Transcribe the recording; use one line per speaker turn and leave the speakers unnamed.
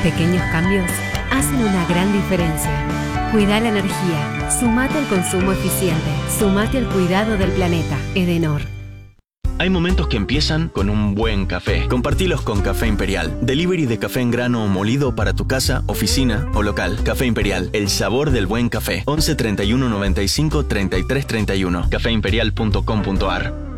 Pequeños cambios hacen una gran diferencia. Cuida la energía. Sumate al consumo eficiente. Sumate al cuidado del planeta. Edenor.
Hay momentos que empiezan con un buen café. Compartilos con Café Imperial. Delivery de café en grano o molido para tu casa, oficina o local. Café Imperial, el sabor del buen café. 11 31 95 33 31. Caféimperial.com.ar.